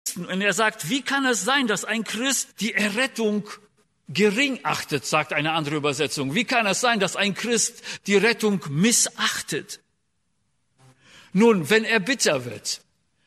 Und er sagt, wie kann es sein, dass ein Christ die Errettung gering achtet, sagt eine andere Übersetzung. Wie kann es sein, dass ein Christ die Rettung missachtet? Nun, wenn er bitter wird,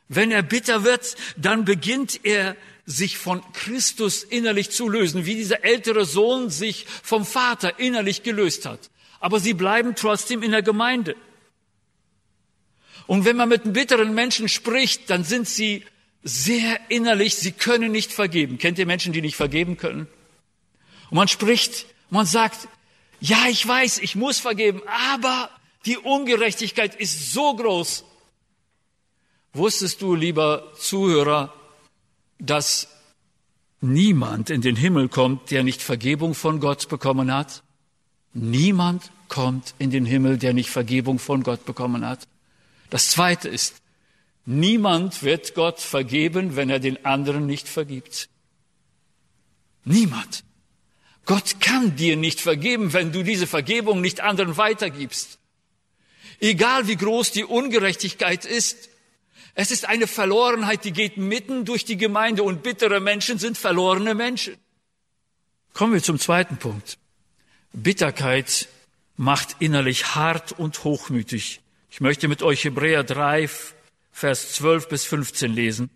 dann beginnt er sich von Christus innerlich zu lösen, wie dieser ältere Sohn sich vom Vater innerlich gelöst hat. Aber sie bleiben trotzdem in der Gemeinde. Und wenn man mit einem bitteren Menschen spricht, dann sind sie sehr innerlich, sie können nicht vergeben. Kennt ihr Menschen, die nicht vergeben können? Und man spricht, man sagt, ja, ich weiß, ich muss vergeben, aber die Ungerechtigkeit ist so groß. Wusstest du, lieber Zuhörer, dass niemand in den Himmel kommt, der nicht Vergebung von Gott bekommen hat? Niemand kommt in den Himmel, der nicht Vergebung von Gott bekommen hat. Das Zweite ist, niemand wird Gott vergeben, wenn er den anderen nicht vergibt. Niemand. Gott kann dir nicht vergeben, wenn du diese Vergebung nicht anderen weitergibst. Egal wie groß die Ungerechtigkeit ist, es ist eine Verlorenheit, die geht mitten durch die Gemeinde und bittere Menschen sind verlorene Menschen. Kommen wir zum zweiten Punkt. Bitterkeit macht innerlich hart und hochmütig. Ich möchte mit euch Hebräer 3, Vers 12 bis 15 lesen.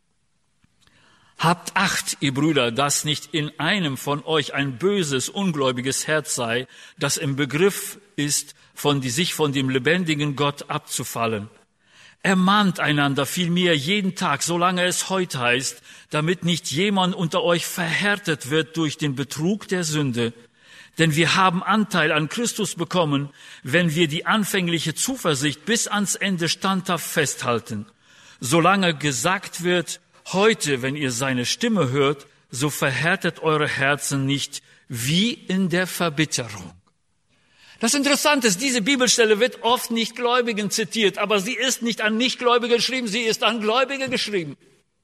Habt Acht, ihr Brüder, dass nicht in einem von euch ein böses, ungläubiges Herz sei, das im Begriff ist, sich von dem lebendigen Gott abzufallen. Ermahnt einander vielmehr jeden Tag, solange es heute heißt, damit nicht jemand unter euch verhärtet wird durch den Betrug der Sünde. Denn wir haben Anteil an Christus bekommen, wenn wir die anfängliche Zuversicht bis ans Ende standhaft festhalten. Solange gesagt wird, heute, wenn ihr seine Stimme hört, so verhärtet eure Herzen nicht wie in der Verbitterung. Das Interessante ist, diese Bibelstelle wird oft Nichtgläubigen zitiert, aber sie ist nicht an Nichtgläubige geschrieben, sie ist an Gläubige geschrieben.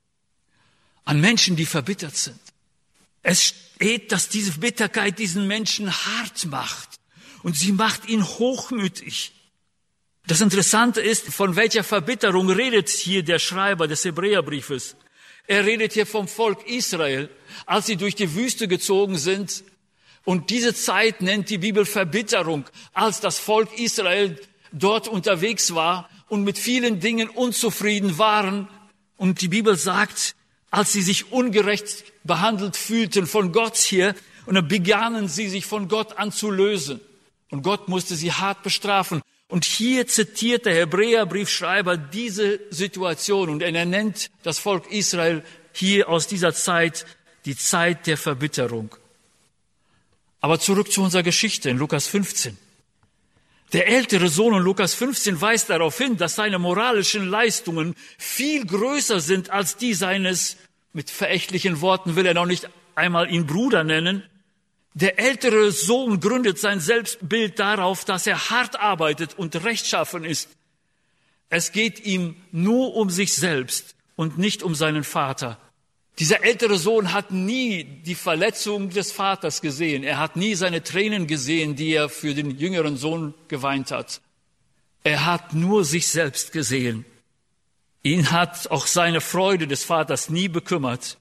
An Menschen, die verbittert sind. Es steht, dass diese Bitterkeit diesen Menschen hart macht und sie macht ihn hochmütig. Das Interessante ist, von welcher Verbitterung redet hier der Schreiber des Hebräerbriefes? Er redet hier vom Volk Israel, als sie durch die Wüste gezogen sind. Und diese Zeit nennt die Bibel Verbitterung, als das Volk Israel dort unterwegs war und mit vielen Dingen unzufrieden waren. Und die Bibel sagt, als sie sich ungerecht behandelt fühlten von Gott hier, und dann begannen sie sich von Gott an zu lösen. Und Gott musste sie hart bestrafen. Und hier zitiert der Hebräerbriefschreiber diese Situation und er nennt das Volk Israel hier aus dieser Zeit die Zeit der Verbitterung. Aber zurück zu unserer Geschichte in Lukas 15. Der ältere Sohn in Lukas 15 weist darauf hin, dass seine moralischen Leistungen viel größer sind als die seines, mit verächtlichen Worten will er noch nicht einmal ihn Bruder nennen. Der ältere Sohn gründet sein Selbstbild darauf, dass er hart arbeitet und rechtschaffen ist. Es geht ihm nur um sich selbst und nicht um seinen Vater. Dieser ältere Sohn hat nie die Verletzung des Vaters gesehen. Er hat nie seine Tränen gesehen, die er für den jüngeren Sohn geweint hat. Er hat nur sich selbst gesehen. Ihn hat auch seine Freude des Vaters nie bekümmert.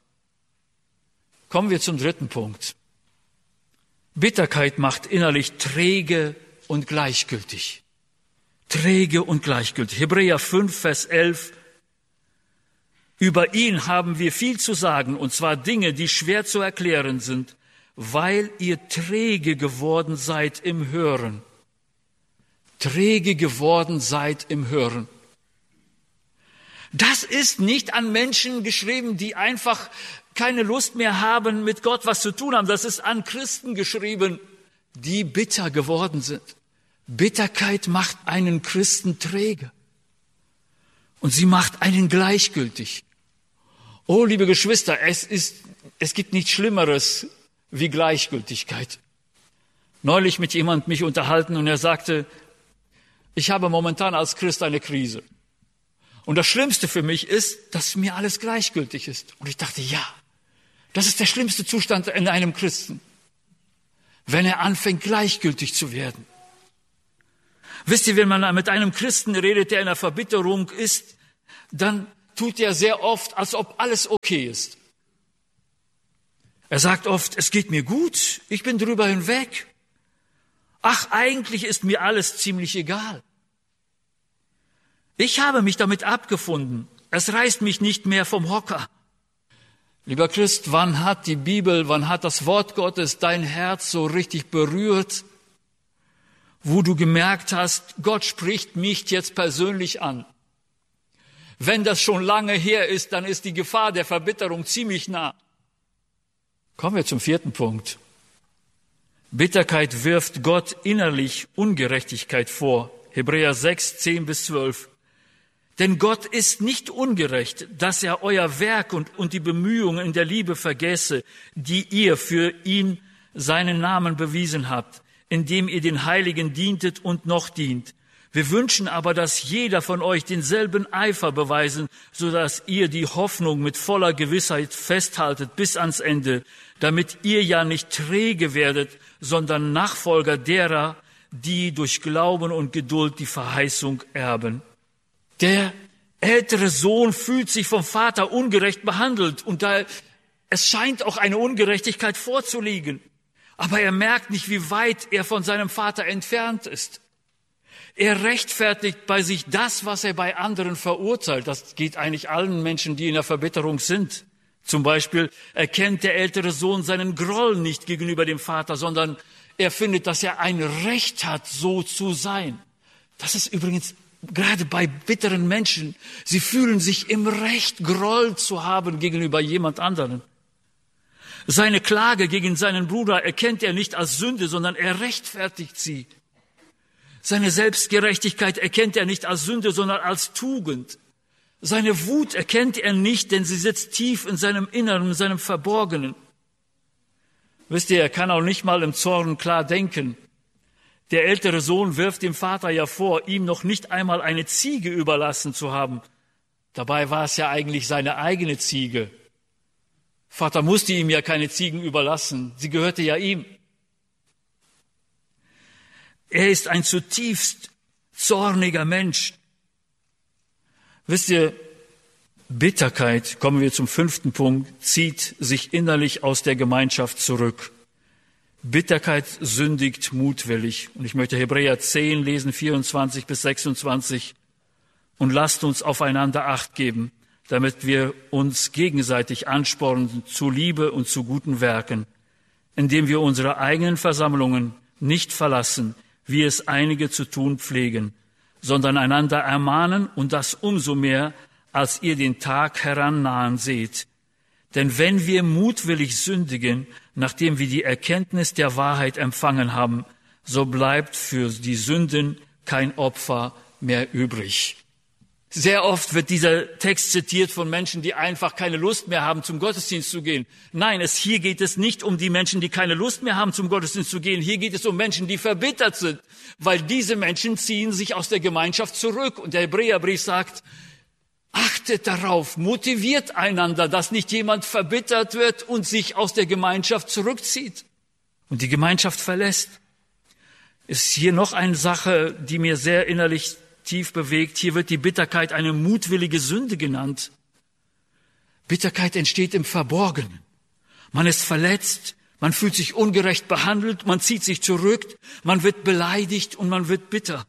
Kommen wir zum dritten Punkt. Bitterkeit macht innerlich träge und gleichgültig. Träge und gleichgültig. Hebräer 5, Vers 11. Über ihn haben wir viel zu sagen, und zwar Dinge, die schwer zu erklären sind, weil ihr träge geworden seid im Hören. Träge geworden seid im Hören. Das ist nicht an Menschen geschrieben, die einfach keine Lust mehr haben, mit Gott was zu tun haben. Das ist an Christen geschrieben, die bitter geworden sind. Bitterkeit macht einen Christen träge. Und sie macht einen gleichgültig. Oh, liebe Geschwister, es gibt nichts Schlimmeres wie Gleichgültigkeit. Neulich mit jemandem mich unterhalten und er sagte, ich habe momentan als Christ eine Krise. Und das Schlimmste für mich ist, dass mir alles gleichgültig ist. Und ich dachte, ja, das ist der schlimmste Zustand in einem Christen, wenn er anfängt, gleichgültig zu werden. Wisst ihr, wenn man mit einem Christen redet, der in der Verbitterung ist, dann tut er sehr oft, als ob alles okay ist. Er sagt oft, es geht mir gut, ich bin drüber hinweg. Ach, eigentlich ist mir alles ziemlich egal. Ich habe mich damit abgefunden. Es reißt mich nicht mehr vom Hocker. Lieber Christ, wann hat die Bibel, wann hat das Wort Gottes dein Herz so richtig berührt, wo du gemerkt hast, Gott spricht mich jetzt persönlich an? Wenn das schon lange her ist, dann ist die Gefahr der Verbitterung ziemlich nah. Kommen wir zum 4. Punkt. Bitterkeit wirft Gott innerlich Ungerechtigkeit vor. Hebräer 6, 10-12. Denn Gott ist nicht ungerecht, dass er euer Werk und die Bemühungen in der Liebe vergesse, die ihr für ihn seinen Namen bewiesen habt, indem ihr den Heiligen dientet und noch dient. Wir wünschen aber, dass jeder von euch denselben Eifer beweisen, so dass ihr die Hoffnung mit voller Gewissheit festhaltet bis ans Ende, damit ihr ja nicht träge werdet, sondern Nachfolger derer, die durch Glauben und Geduld die Verheißung erben. Der ältere Sohn fühlt sich vom Vater ungerecht behandelt und es scheint auch eine Ungerechtigkeit vorzuliegen. Aber er merkt nicht, wie weit er von seinem Vater entfernt ist. Er rechtfertigt bei sich das, was er bei anderen verurteilt. Das geht eigentlich allen Menschen, die in der Verbitterung sind. Zum Beispiel erkennt der ältere Sohn seinen Groll nicht gegenüber dem Vater, sondern er findet, dass er ein Recht hat, so zu sein. Das ist übrigens gerade bei bitteren Menschen. Sie fühlen sich im Recht, Groll zu haben gegenüber jemand anderen. Seine Klage gegen seinen Bruder erkennt er nicht als Sünde, sondern er rechtfertigt sie. Seine Selbstgerechtigkeit erkennt er nicht als Sünde, sondern als Tugend. Seine Wut erkennt er nicht, denn sie sitzt tief in seinem Inneren, in seinem Verborgenen. Wisst ihr, er kann auch nicht mal im Zorn klar denken. Der ältere Sohn wirft dem Vater ja vor, ihm noch nicht einmal eine Ziege überlassen zu haben. Dabei war es ja eigentlich seine eigene Ziege. Vater musste ihm ja keine Ziegen überlassen, sie gehörte ja ihm. Er ist ein zutiefst zorniger Mensch. Wisst ihr, Bitterkeit, kommen wir zum 5. Punkt, zieht sich innerlich aus der Gemeinschaft zurück. Bitterkeit sündigt mutwillig. Und ich möchte Hebräer 10 lesen, 24-26. Und lasst uns aufeinander Acht geben, damit wir uns gegenseitig anspornen zu Liebe und zu guten Werken, indem wir unsere eigenen Versammlungen nicht verlassen, wie es einige zu tun pflegen, sondern einander ermahnen und das umso mehr, als ihr den Tag herannahen seht. Denn wenn wir mutwillig sündigen, nachdem wir die Erkenntnis der Wahrheit empfangen haben, so bleibt für die Sünden kein Opfer mehr übrig. Sehr oft wird dieser Text zitiert von Menschen, die einfach keine Lust mehr haben, zum Gottesdienst zu gehen. Nein, hier geht es nicht um die Menschen, die keine Lust mehr haben, zum Gottesdienst zu gehen. Hier geht es um Menschen, die verbittert sind, weil diese Menschen ziehen sich aus der Gemeinschaft zurück. Und der Hebräerbrief sagt, achtet darauf, motiviert einander, dass nicht jemand verbittert wird und sich aus der Gemeinschaft zurückzieht und die Gemeinschaft verlässt. Ist hier noch eine Sache, die mir sehr innerlich tief bewegt. Hier wird die Bitterkeit eine mutwillige Sünde genannt. Bitterkeit entsteht im Verborgenen. Man ist verletzt, man fühlt sich ungerecht behandelt, man zieht sich zurück, man wird beleidigt und man wird bitter.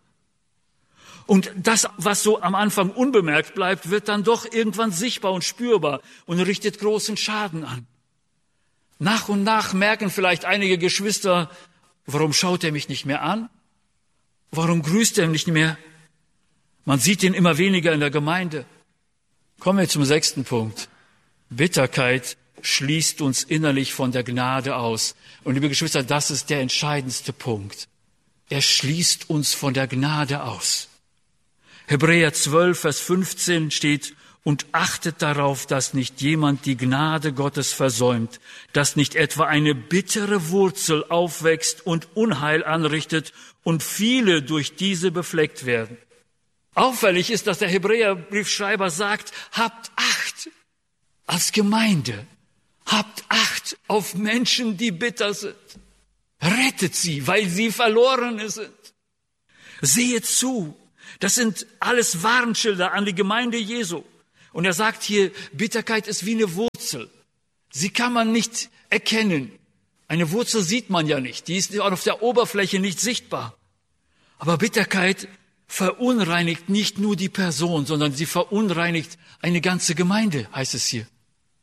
Und das, was so am Anfang unbemerkt bleibt, wird dann doch irgendwann sichtbar und spürbar und richtet großen Schaden an. Nach und nach merken vielleicht einige Geschwister, warum schaut er mich nicht mehr an? Warum grüßt er nicht mehr? Man sieht ihn immer weniger in der Gemeinde. Kommen wir zum 6. Punkt. Bitterkeit schließt uns innerlich von der Gnade aus. Und liebe Geschwister, das ist der entscheidendste Punkt. Er schließt uns von der Gnade aus. Hebräer 12, Vers 15 steht, und achtet darauf, dass nicht jemand die Gnade Gottes versäumt, dass nicht etwa eine bittere Wurzel aufwächst und Unheil anrichtet und viele durch diese befleckt werden. Auffällig ist, dass der Hebräerbriefschreiber sagt, habt Acht als Gemeinde, habt Acht auf Menschen, die bitter sind. Rettet sie, weil sie verloren sind. Sehet zu, das sind alles Warnschilder an die Gemeinde Jesu. Und er sagt hier, Bitterkeit ist wie eine Wurzel. Sie kann man nicht erkennen. Eine Wurzel sieht man ja nicht. Die ist auf der Oberfläche nicht sichtbar. Aber Bitterkeit verunreinigt nicht nur die Person, sondern sie verunreinigt eine ganze Gemeinde, heißt es hier.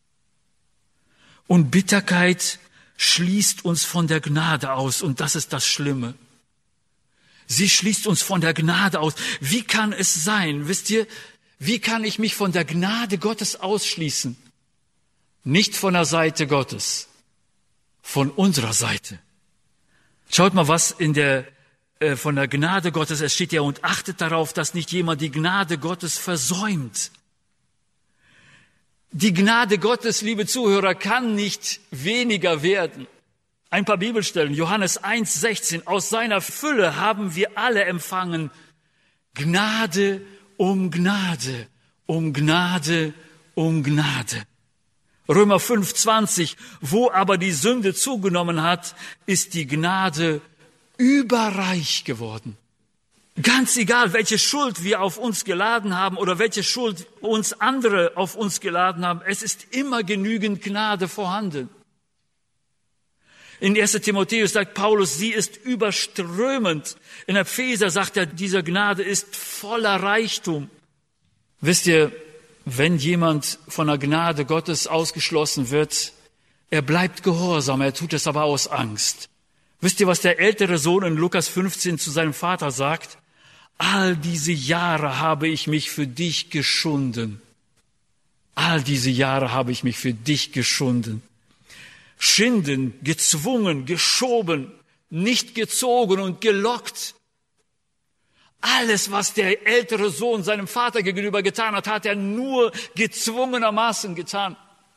Und Bitterkeit schließt uns von der Gnade aus. Und das ist das Schlimme. Sie schließt uns von der Gnade aus. Wie kann es sein? Wisst ihr, wie kann ich mich von der Gnade Gottes ausschließen? Nicht von der Seite Gottes, von unserer Seite. Schaut mal, was von der Gnade Gottes, es steht ja, und achtet darauf, dass nicht jemand die Gnade Gottes versäumt. Die Gnade Gottes, liebe Zuhörer, kann nicht weniger werden. Ein paar Bibelstellen, Johannes 1,16, aus seiner Fülle haben wir alle empfangen, Gnade um Gnade, um Gnade, um Gnade. Römer 5,20, wo aber die Sünde zugenommen hat, ist die Gnade überreich geworden. Ganz egal, welche Schuld wir auf uns geladen haben oder welche Schuld uns andere auf uns geladen haben, es ist immer genügend Gnade vorhanden. In 1. Timotheus sagt Paulus, sie ist überströmend. In Epheser sagt er, diese Gnade ist voller Reichtum. Wisst ihr, wenn jemand von der Gnade Gottes ausgeschlossen wird, er bleibt gehorsam, er tut es aber aus Angst. Wisst ihr, was der ältere Sohn in Lukas 15 zu seinem Vater sagt? All diese Jahre habe ich mich für dich geschunden. All diese Jahre habe ich mich für dich geschunden. Schinden, gezwungen, geschoben, nicht gezogen und gelockt. Alles, was der ältere Sohn seinem Vater gegenüber getan hat, hat er nur gezwungenermaßen getan.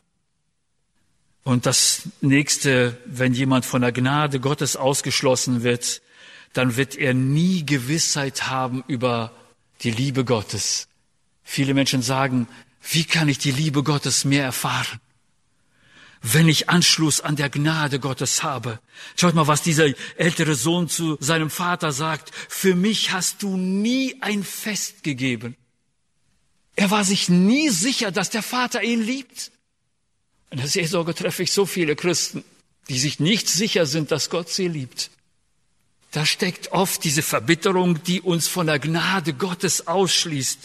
Und das Nächste, wenn jemand von der Gnade Gottes ausgeschlossen wird, dann wird er nie Gewissheit haben über die Liebe Gottes. Viele Menschen sagen, wie kann ich die Liebe Gottes mehr erfahren? Wenn ich Anschluss an der Gnade Gottes habe. Schaut mal, was dieser ältere Sohn zu seinem Vater sagt. Für mich hast du nie ein Fest gegeben. Er war sich nie sicher, dass der Vater ihn liebt. In der Seelsorge treffe ich so viele Christen, die sich nicht sicher sind, dass Gott sie liebt. Da steckt oft diese Verbitterung, die uns von der Gnade Gottes ausschließt.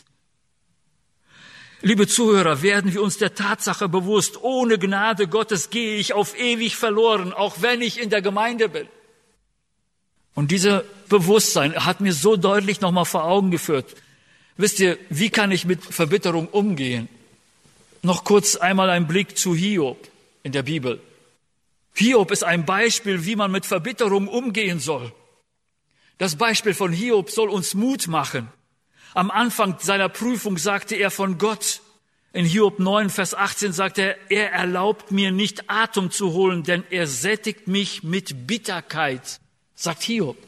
Liebe Zuhörer, werden wir uns der Tatsache bewusst, ohne Gnade Gottes gehe ich auf ewig verloren, auch wenn ich in der Gemeinde bin. Und dieses Bewusstsein hat mir so deutlich nochmal vor Augen geführt. Wisst ihr, wie kann ich mit Verbitterung umgehen? Noch kurz einmal ein Blick zu Hiob in der Bibel. Hiob ist ein Beispiel, wie man mit Verbitterung umgehen soll. Das Beispiel von Hiob soll uns Mut machen. Am Anfang seiner Prüfung sagte er von Gott, in Hiob 9, Vers 18 sagt er erlaubt mir nicht Atem zu holen, denn er sättigt mich mit Bitterkeit, sagt Hiob.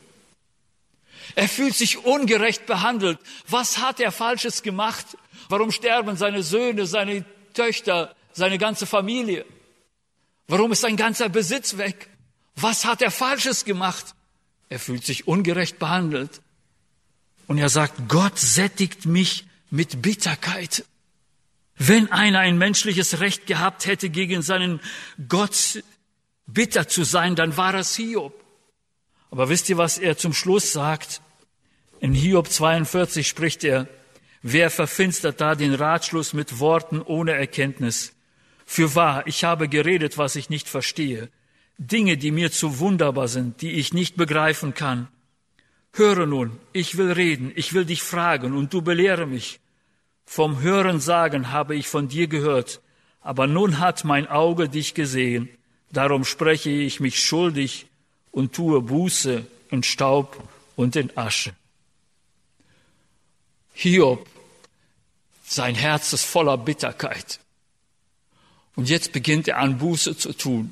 Er fühlt sich ungerecht behandelt. Was hat er Falsches gemacht? Warum sterben seine Söhne, seine Töchter, seine ganze Familie? Warum ist sein ganzer Besitz weg? Was hat er Falsches gemacht? Er fühlt sich ungerecht behandelt. Und er sagt, Gott sättigt mich mit Bitterkeit. Wenn einer ein menschliches Recht gehabt hätte, gegen seinen Gott bitter zu sein, dann war es Hiob. Aber wisst ihr, was er zum Schluss sagt? In Hiob 42 spricht er, wer verfinstert da den Ratschluss mit Worten ohne Erkenntnis? Fürwahr, ich habe geredet, was ich nicht verstehe. Dinge, die mir zu wunderbar sind, die ich nicht begreifen kann. Höre nun, ich will reden, ich will dich fragen und du belehre mich. Vom Hören sagen habe ich von dir gehört, aber nun hat mein Auge dich gesehen. Darum spreche ich mich schuldig und tue Buße in Staub und in Asche. Hiob, sein Herz ist voller Bitterkeit. Und jetzt beginnt er an Buße zu tun.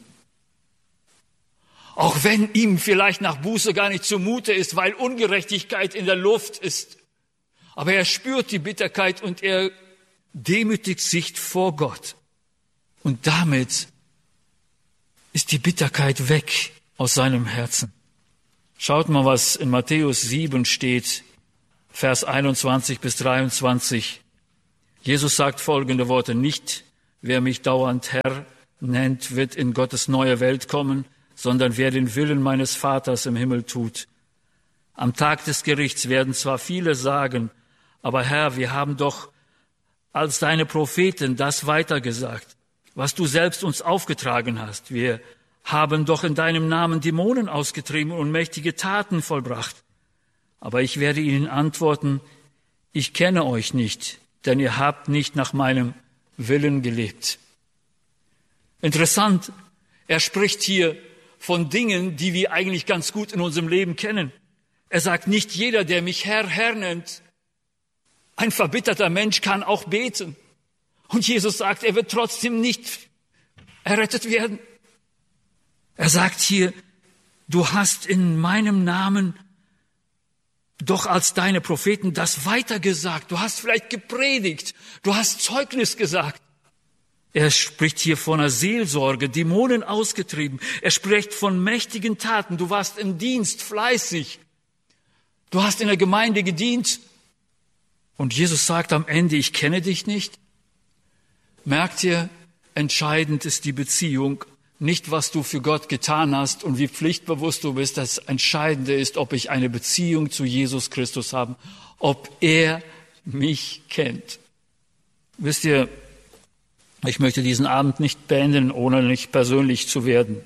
Auch wenn ihm vielleicht nach Buße gar nicht zumute ist, weil Ungerechtigkeit in der Luft ist. Aber er spürt die Bitterkeit und er demütigt sich vor Gott. Und damit ist die Bitterkeit weg aus seinem Herzen. Schaut mal, was in Matthäus 7 steht, Vers 21 bis 23. Jesus sagt folgende Worte: Nicht wer mich dauernd Herr nennt, wird in Gottes neue Welt kommen, sondern wer den Willen meines Vaters im Himmel tut. Am Tag des Gerichts werden zwar viele sagen, aber Herr, wir haben doch als deine Propheten das weitergesagt, was du selbst uns aufgetragen hast. Wir haben doch in deinem Namen Dämonen ausgetrieben und mächtige Taten vollbracht. Aber ich werde ihnen antworten: Ich kenne euch nicht, denn ihr habt nicht nach meinem Willen gelebt. Interessant, er spricht hier von Dingen, die wir eigentlich ganz gut in unserem Leben kennen. Er sagt, nicht jeder, der mich Herr, Herr nennt. Ein verbitterter Mensch kann auch beten. Und Jesus sagt, er wird trotzdem nicht errettet werden. Er sagt hier, du hast in meinem Namen doch als deine Propheten das weitergesagt. Du hast vielleicht gepredigt. Du hast Zeugnis gesagt. Er spricht hier von einer Seelsorge, Dämonen ausgetrieben. Er spricht von mächtigen Taten. Du warst im Dienst fleißig. Du hast in der Gemeinde gedient. Und Jesus sagt am Ende, ich kenne dich nicht. Merkt ihr, entscheidend ist die Beziehung, nicht was du für Gott getan hast und wie pflichtbewusst du bist. Das Entscheidende ist, ob ich eine Beziehung zu Jesus Christus habe, ob er mich kennt. Wisst ihr, ich möchte diesen Abend nicht beenden, ohne nicht persönlich zu werden.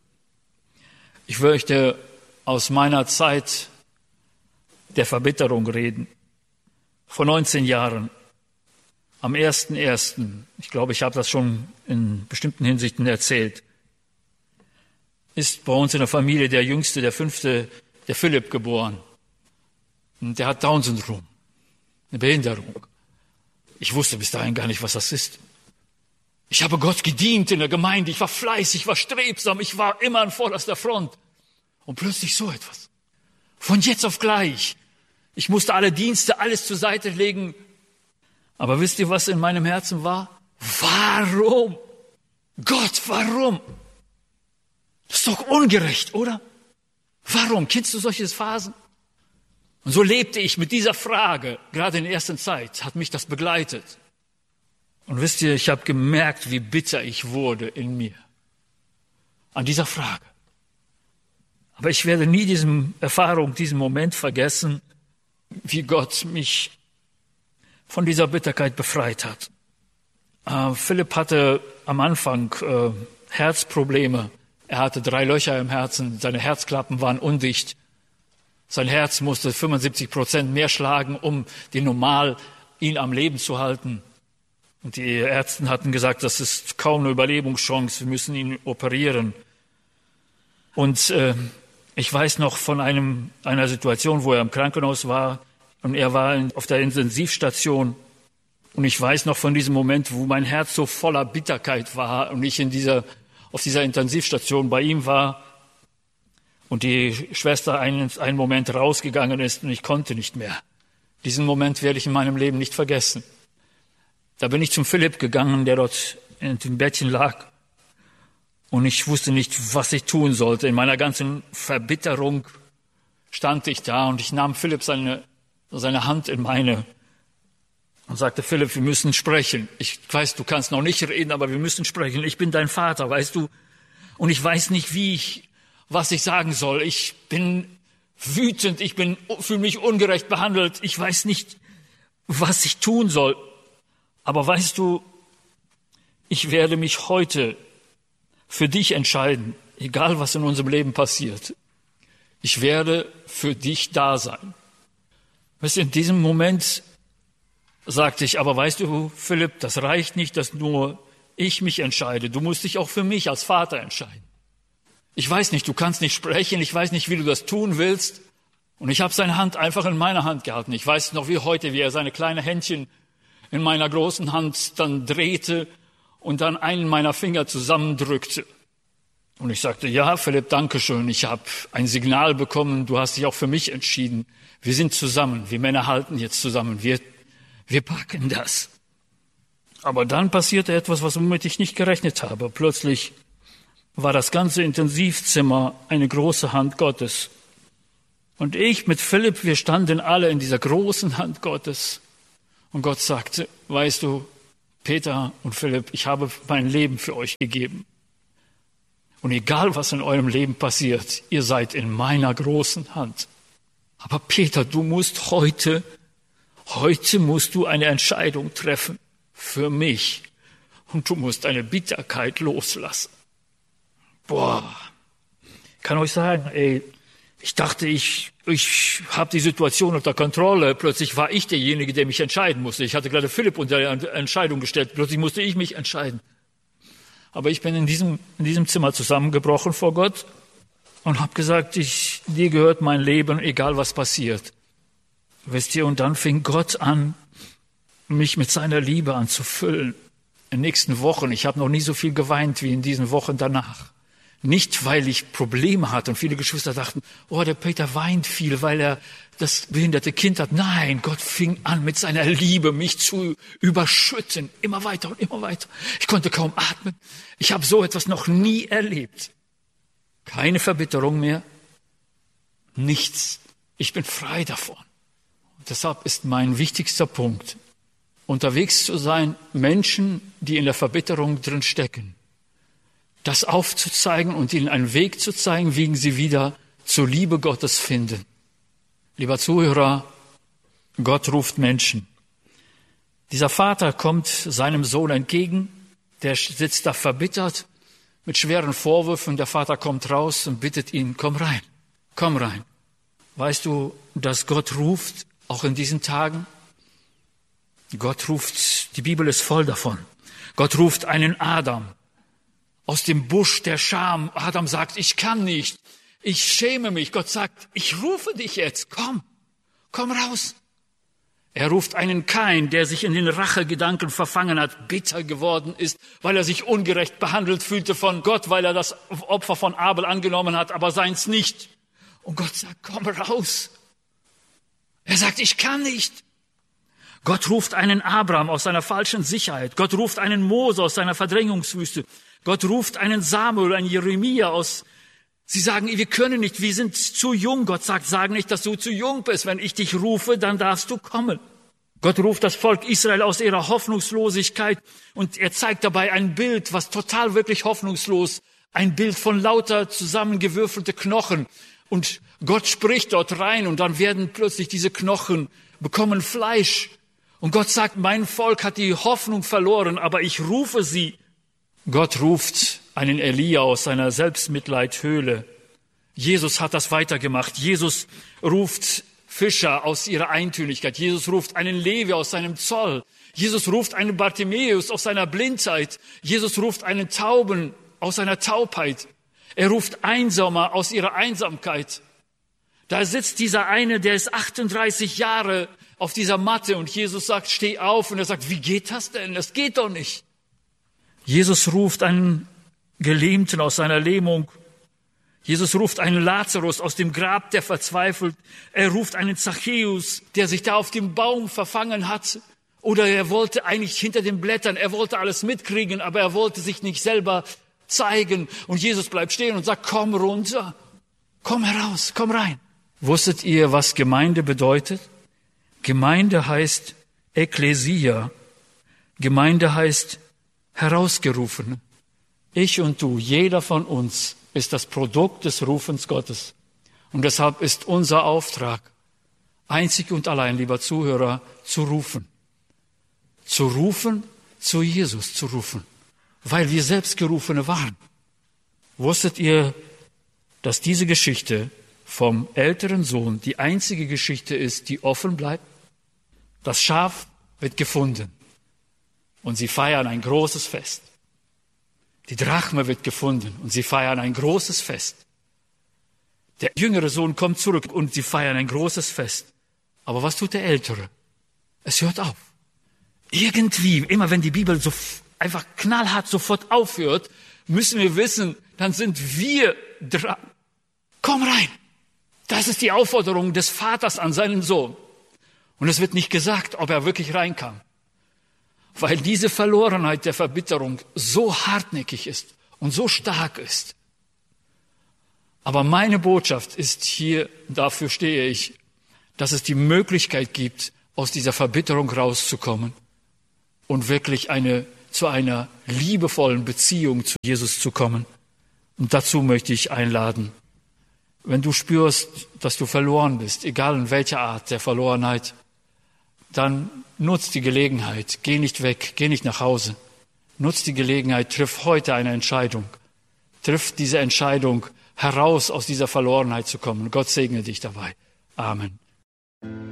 Ich möchte aus meiner Zeit der Verbitterung reden. Vor 19 Jahren, am 1.1., ich glaube, ich habe das schon in bestimmten Hinsichten erzählt, ist bei uns in der Familie der Jüngste, der 5., der Philipp, geboren. Und der hat Down-Syndrom, eine Behinderung. Ich wusste bis dahin gar nicht, was das ist. Ich habe Gott gedient in der Gemeinde, ich war fleißig, ich war strebsam, ich war immer an vorderster Front. Und plötzlich so etwas. Von jetzt auf gleich. Ich musste alle Dienste, alles zur Seite legen. Aber wisst ihr, was in meinem Herzen war? Warum? Gott, warum? Das ist doch ungerecht, oder? Warum? Kennst du solche Phasen? Und so lebte ich mit dieser Frage, gerade in der ersten Zeit, hat mich das begleitet. Und wisst ihr, ich habe gemerkt, wie bitter ich wurde in mir an dieser Frage. Aber ich werde nie diesen Moment vergessen, wie Gott mich von dieser Bitterkeit befreit hat. Philipp hatte am Anfang Herzprobleme. Er hatte 3 Löcher im Herzen, seine Herzklappen waren undicht. Sein Herz musste 75% mehr schlagen, um ihn am Leben zu halten. Und die Ärzte hatten gesagt, das ist kaum eine Überlebungschance, wir müssen ihn operieren. Und ich weiß noch von einer Situation, wo er im Krankenhaus war und er war auf der Intensivstation. Und ich weiß noch von diesem Moment, wo mein Herz so voller Bitterkeit war und ich auf dieser Intensivstation bei ihm war und die Schwester einen Moment rausgegangen ist und ich konnte nicht mehr. Diesen Moment werde ich in meinem Leben nicht vergessen. Da bin ich zum Philipp gegangen, der dort in dem Bettchen lag. Und ich wusste nicht, was ich tun sollte. In meiner ganzen Verbitterung stand ich da und ich nahm Philipp seine Hand in meine und sagte, Philipp, wir müssen sprechen. Ich weiß, du kannst noch nicht reden, aber wir müssen sprechen. Ich bin dein Vater, weißt du. Und ich weiß nicht, was ich sagen soll. Ich bin wütend, fühle mich ungerecht behandelt. Ich weiß nicht, was ich tun soll. Aber weißt du, ich werde mich heute für dich entscheiden, egal was in unserem Leben passiert. Ich werde für dich da sein. Weißt du, in diesem Moment sagte ich, aber weißt du, Philipp, das reicht nicht, dass nur ich mich entscheide. Du musst dich auch für mich als Vater entscheiden. Ich weiß nicht, du kannst nicht sprechen, ich weiß nicht, wie du das tun willst. Und ich habe seine Hand einfach in meiner Hand gehalten. Ich weiß noch wie heute, wie er seine kleine Händchen in meiner großen Hand dann drehte und dann einen meiner Finger zusammendrückte. Und ich sagte, ja, Philipp, danke schön. Ich habe ein Signal bekommen, du hast dich auch für mich entschieden. Wir sind zusammen, wir Männer halten jetzt zusammen, wir packen das. Aber dann passierte etwas, womit ich nicht gerechnet habe. Plötzlich war das ganze Intensivzimmer eine große Hand Gottes. Und ich mit Philipp, wir standen alle in dieser großen Hand Gottes. Und Gott sagte, weißt du, Peter und Philipp, ich habe mein Leben für euch gegeben. Und egal, was in eurem Leben passiert, ihr seid in meiner großen Hand. Aber Peter, du musst heute musst du eine Entscheidung treffen für mich. Und du musst deine Bitterkeit loslassen. Boah, ich kann euch sagen, ich dachte, ich habe die Situation unter Kontrolle. Plötzlich war ich derjenige, der mich entscheiden musste. Ich hatte gerade Philipp unter der Entscheidung gestellt. Plötzlich musste ich mich entscheiden. Aber ich bin in diesem Zimmer zusammengebrochen vor Gott und habe gesagt, dir gehört mein Leben, egal was passiert. Wisst ihr, und dann fing Gott an, mich mit seiner Liebe anzufüllen. In den nächsten Wochen, ich habe noch nie so viel geweint wie in diesen Wochen danach. Nicht, weil ich Probleme hatte und viele Geschwister dachten, oh, der Peter weint viel, weil er das behinderte Kind hat. Nein, Gott fing an, mit seiner Liebe mich zu überschütten. Immer weiter und immer weiter. Ich konnte kaum atmen. Ich habe so etwas noch nie erlebt. Keine Verbitterung mehr. Nichts. Ich bin frei davon. Und deshalb ist mein wichtigster Punkt, unterwegs zu sein, Menschen, die in der Verbitterung drin stecken, das aufzuzeigen und ihnen einen Weg zu zeigen, wie sie wieder zur Liebe Gottes finden. Lieber Zuhörer, Gott ruft Menschen. Dieser Vater kommt seinem Sohn entgegen, der sitzt da verbittert mit schweren Vorwürfen. Der Vater kommt raus und bittet ihn, komm rein, komm rein. Weißt du, dass Gott ruft, auch in diesen Tagen? Gott ruft, die Bibel ist voll davon. Gott ruft einen Adam aus dem Busch der Scham. Adam sagt, ich kann nicht, ich schäme mich. Gott sagt, ich rufe dich jetzt, komm raus. Er ruft einen Kain, der sich in den Rachegedanken verfangen hat, bitter geworden ist, weil er sich ungerecht behandelt fühlte von Gott, weil er das Opfer von Abel angenommen hat, aber seins nicht. Und Gott sagt, komm raus. Er sagt, ich kann nicht. Gott ruft einen Abraham aus seiner falschen Sicherheit. Gott ruft einen Mose aus seiner Verdrängungswüste. Gott ruft einen Samuel, einen Jeremia aus. Sie sagen, wir können nicht, wir sind zu jung. Gott sagt, sag nicht, dass du zu jung bist. Wenn ich dich rufe, dann darfst du kommen. Gott ruft das Volk Israel aus ihrer Hoffnungslosigkeit und er zeigt dabei ein Bild, was total wirklich hoffnungslos, ein Bild von lauter zusammengewürfelte Knochen. Und Gott spricht dort rein und dann werden plötzlich diese Knochen bekommen Fleisch. Und Gott sagt, mein Volk hat die Hoffnung verloren, aber ich rufe sie. Gott ruft einen Elia aus seiner Selbstmitleidhöhle. Jesus hat das weitergemacht. Jesus ruft Fischer aus ihrer Eintönigkeit. Jesus ruft einen Levi aus seinem Zoll. Jesus ruft einen Bartimäus aus seiner Blindheit. Jesus ruft einen Tauben aus seiner Taubheit. Er ruft Einsamer aus ihrer Einsamkeit. Da sitzt dieser eine, der ist 38 Jahre auf dieser Matte und Jesus sagt, steh auf. Und er sagt, wie geht das denn? Das geht doch nicht. Jesus ruft einen Gelähmten aus seiner Lähmung. Jesus ruft einen Lazarus aus dem Grab, der verzweifelt. Er ruft einen Zachäus, der sich da auf dem Baum verfangen hat. Oder er wollte eigentlich hinter den Blättern, er wollte alles mitkriegen, aber er wollte sich nicht selber zeigen. Und Jesus bleibt stehen und sagt, komm runter, komm heraus, komm rein. Wusstet ihr, was Gemeinde bedeutet? Gemeinde heißt Ekklesia. Gemeinde heißt Herausgerufene. Ich und du, jeder von uns ist das Produkt des Rufens Gottes. Und deshalb ist unser Auftrag, einzig und allein, lieber Zuhörer, zu rufen. Zu rufen, zu Jesus zu rufen, weil wir selbst Gerufene waren. Wusstet ihr, dass diese Geschichte vom älteren Sohn die einzige Geschichte ist, die offen bleibt? Das Schaf wird gefunden und sie feiern ein großes Fest. Die Drachme wird gefunden und sie feiern ein großes Fest. Der jüngere Sohn kommt zurück und sie feiern ein großes Fest. Aber was tut der Ältere? Es hört auf. Irgendwie, immer wenn die Bibel so einfach knallhart sofort aufhört, müssen wir wissen, dann sind wir dran. Komm rein. Das ist die Aufforderung des Vaters an seinen Sohn. Und es wird nicht gesagt, ob er wirklich reinkam. Weil diese Verlorenheit der Verbitterung so hartnäckig ist und so stark ist. Aber meine Botschaft ist hier, dafür stehe ich, dass es die Möglichkeit gibt, aus dieser Verbitterung rauszukommen und wirklich zu einer liebevollen Beziehung zu Jesus zu kommen. Und dazu möchte ich einladen. Wenn du spürst, dass du verloren bist, egal in welcher Art der Verlorenheit, dann nutz die Gelegenheit. Geh nicht weg, geh nicht nach Hause. Nutz die Gelegenheit, triff heute eine Entscheidung. Triff diese Entscheidung, heraus aus dieser Verlorenheit zu kommen. Gott segne dich dabei. Amen.